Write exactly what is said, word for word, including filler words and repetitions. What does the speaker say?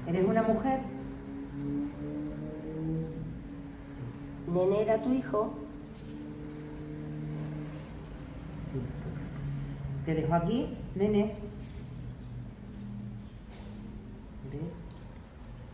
¿Eres una mujer? Sí. ¿Nene era tu hijo? Sí, sí. ¿Te dejo aquí, nene? ¿Ves?